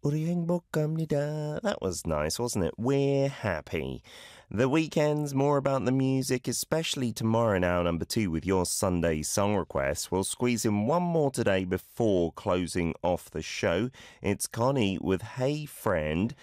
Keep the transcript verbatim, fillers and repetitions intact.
우리 행복합니다. That was nice, wasn't it? We're happy. The weekend's more about the music, especially tomorrow now, number two, with your Sunday song requests. We'll squeeze in one more today before closing off the show. It's Connie with Hey Friend.